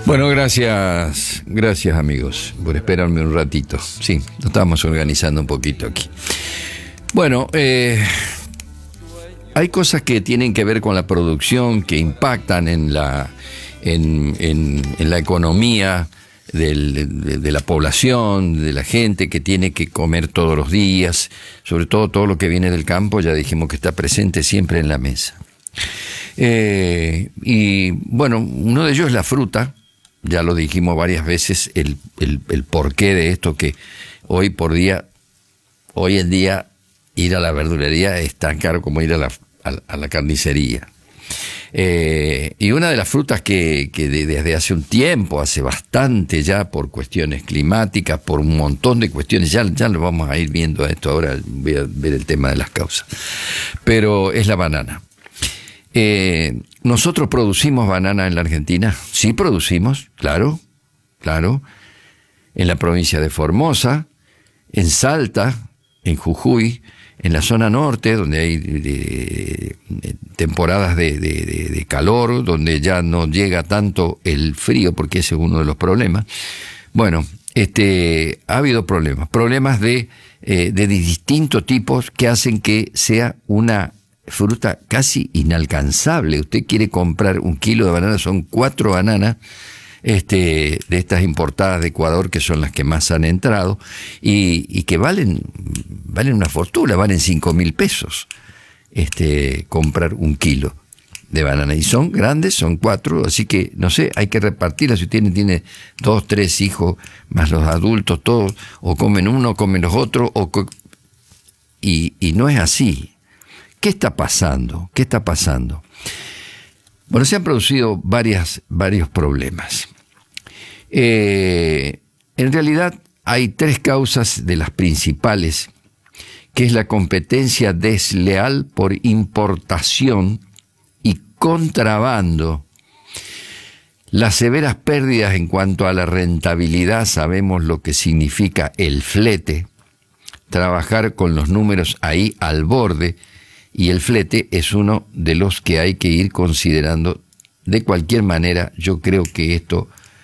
Bueno, gracias amigos por esperarme un ratito. Sí, nos estábamos organizando un poquito aquí. Bueno, hay cosas que tienen que ver con la producción, que impactan en la economía de la población, de la gente que tiene que comer todos los días, sobre todo lo que viene del campo, ya dijimos que está presente siempre en la mesa. Y bueno, uno de ellos es la fruta. Ya lo dijimos varias veces, el porqué de esto, que hoy en día ir a la verdulería es tan caro como ir a la carnicería. Y una de las frutas que desde hace un tiempo, hace bastante ya, por cuestiones climáticas, por un montón de cuestiones, ya lo vamos a ir viendo esto, ahora voy a ver el tema de las causas, pero es la banana. ¿Nosotros producimos banana en la Argentina? Sí producimos, claro, en la provincia de Formosa, en Salta, en Jujuy, en la zona norte, donde hay temporadas de calor, donde ya no llega tanto el frío, porque ese es uno de los problemas. Bueno, ha habido problemas de distintos tipos que hacen que sea una fruta casi inalcanzable. Usted quiere comprar un kilo de banana, son 4 bananas de estas importadas de Ecuador, que son las que más han entrado, y que valen una fortuna, valen 5.000 pesos comprar un kilo de banana, y son grandes, son 4, así que no sé, hay que repartirlas. Si usted tiene 2, 3 hijos más los adultos, todos o comen uno o comen los otros, y no es así. ¿Qué está pasando? Bueno, se han producido varios problemas. En realidad hay 3 causas de las principales, que es la competencia desleal por importación y contrabando, las severas pérdidas en cuanto a la rentabilidad. Sabemos lo que significa el flete, trabajar con los números ahí al borde, y el flete es uno de los que hay que ir considerando. De cualquier manera, yo creo que esto,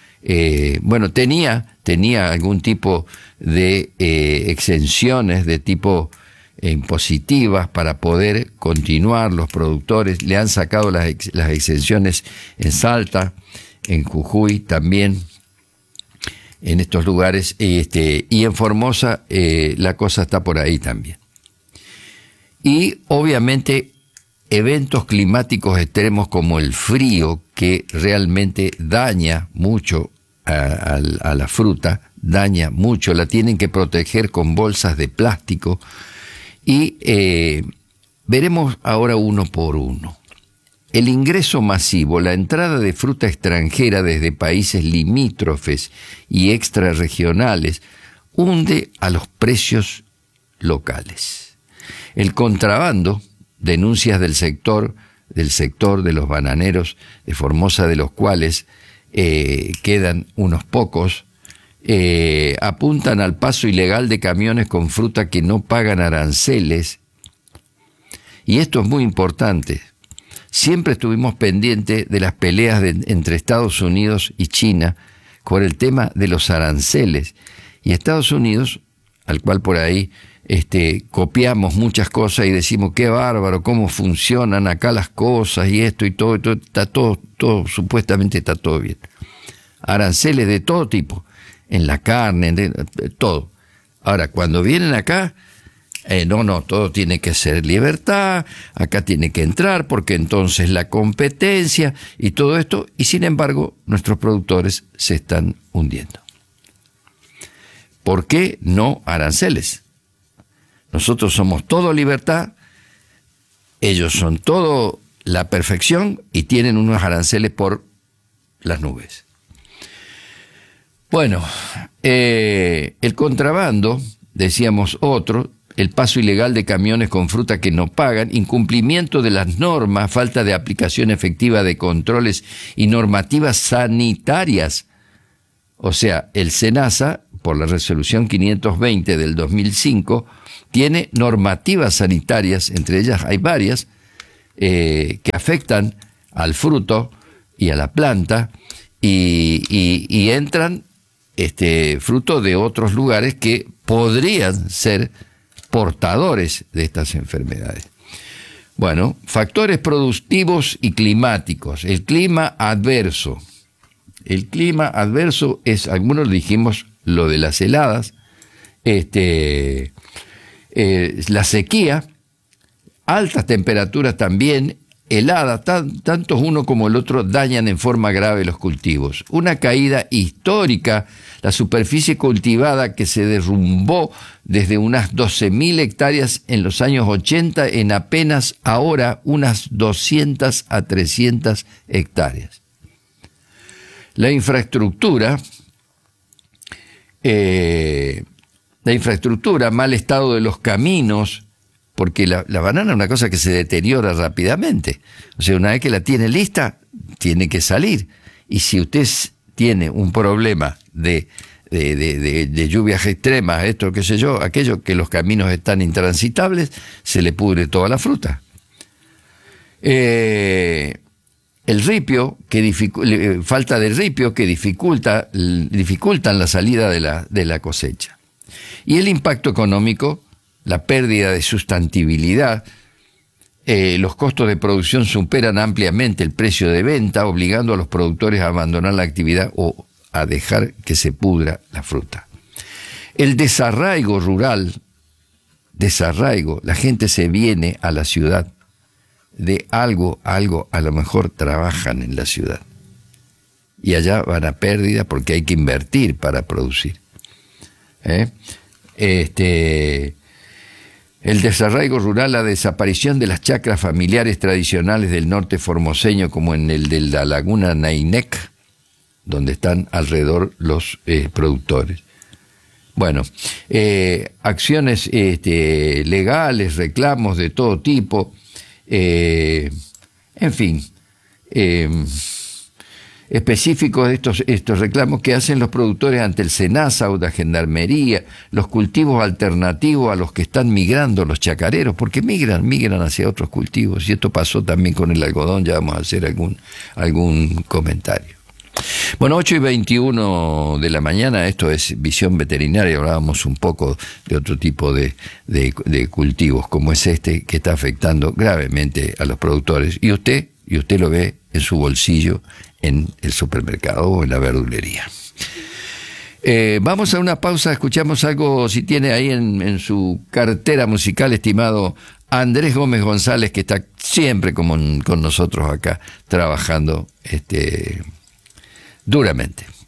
tenía algún tipo de exenciones de tipo impositivas para poder continuar. Los productores le han sacado las exenciones en Salta, en Jujuy también, en estos lugares, y en Formosa la cosa está por ahí también. Y obviamente eventos climáticos extremos como el frío, que realmente daña mucho a la fruta, daña mucho, la tienen que proteger con bolsas de plástico, y veremos ahora uno por uno. El ingreso masivo, la entrada de fruta extranjera desde países limítrofes y extrarregionales, hunde a los precios locales. El contrabando, denuncias del sector de los bananeros de Formosa, de los cuales quedan unos pocos, apuntan al paso ilegal de camiones con fruta que no pagan aranceles. Y esto es muy importante. Siempre estuvimos pendientes de las peleas entre Estados Unidos y China por el tema de los aranceles. Y Estados Unidos, al cual por ahí copiamos muchas cosas y decimos qué bárbaro, cómo funcionan acá las cosas y esto y todo, está todo, supuestamente está todo bien. Aranceles de todo tipo, en la carne, todo. Ahora, cuando vienen acá, no, todo tiene que ser libertad, acá tiene que entrar, porque entonces la competencia y todo esto, y sin embargo, nuestros productores se están hundiendo. ¿Por qué no aranceles? Nosotros somos todo libertad, ellos son todo la perfección y tienen unos aranceles por las nubes. Bueno, el contrabando, decíamos otro, el paso ilegal de camiones con fruta que no pagan, incumplimiento de las normas, falta de aplicación efectiva de controles y normativas sanitarias. O sea, el SENASA, por la resolución 520 del 2005, tiene normativas sanitarias, entre ellas hay varias, que afectan al fruto y a la planta, y entran fruto de otros lugares que podrían ser portadores de estas enfermedades. Bueno, factores productivos y climáticos. El clima adverso. El clima adverso es, algunos dijimos, lo de las heladas, la sequía, altas temperaturas también, heladas, tanto uno como el otro dañan en forma grave los cultivos. Una caída histórica, la superficie cultivada que se derrumbó desde unas 12.000 hectáreas en los años 80 en apenas ahora unas 200 a 300 hectáreas. La infraestructura, mal estado de los caminos, porque la banana es una cosa que se deteriora rápidamente. O sea, una vez que la tiene lista, tiene que salir. Y si usted tiene un problema de lluvias extremas, esto, qué sé yo, aquello, que los caminos están intransitables, se le pudre toda la fruta. El ripio, falta de ripio que dificultan la salida de la cosecha. Y el impacto económico, la pérdida de sustantibilidad, los costos de producción superan ampliamente el precio de venta, obligando a los productores a abandonar la actividad o a dejar que se pudra la fruta. El desarraigo rural, la gente se viene a la ciudad, de algo, a lo mejor trabajan en la ciudad. Y allá van a pérdida porque hay que invertir para producir. El desarraigo rural, la desaparición de las chacras familiares tradicionales del norte formoseño, como en el de la laguna Nainec, donde están alrededor los productores. Bueno, acciones legales, reclamos de todo tipo, en fin, específicos de estos reclamos que hacen los productores ante el SENASA o la Gendarmería, los cultivos alternativos a los que están migrando los chacareros, porque migran hacia otros cultivos, y esto pasó también con el algodón, ya vamos a hacer algún comentario. Bueno, 8:21 de la mañana, esto es Visión Veterinaria, hablábamos un poco de otro tipo de cultivos, como es que está afectando gravemente a los productores, y usted lo ve en su bolsillo, en el supermercado o en la verdulería. Vamos a una pausa, escuchamos algo, si tiene ahí en su cartera musical, estimado Andrés Gómez González, que está siempre con nosotros acá, trabajando duramente.